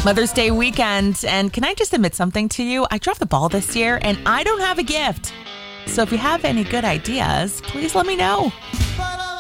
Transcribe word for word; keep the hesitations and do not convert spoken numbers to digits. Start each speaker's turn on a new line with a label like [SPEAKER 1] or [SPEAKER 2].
[SPEAKER 1] Mother's Day weekend, and can I just admit something to you? I dropped the ball this year, and I don't have a gift. So if you have any good ideas, please let me know.